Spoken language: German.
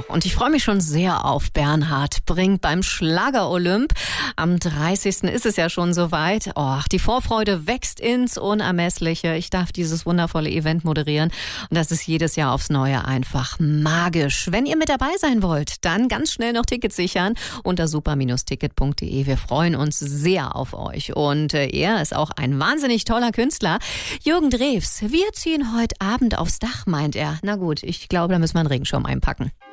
Und ich freue mich schon sehr auf Bernhard Brink beim Schlager-Olymp. Am 30. ist es ja schon soweit. Och, die Vorfreude wächst ins Unermessliche. Ich darf dieses wundervolle Event moderieren. Und das ist jedes Jahr aufs Neue einfach magisch. Wenn ihr mit dabei sein wollt, dann ganz schnell noch Tickets sichern unter super-ticket.de. Wir freuen uns sehr auf euch. Und er ist auch ein wahnsinnig toller Künstler. Jürgen Drews, wir ziehen heute Abend aufs Dach, meint er. Na gut, ich glaube, da müssen wir einen Regenschirm einpacken.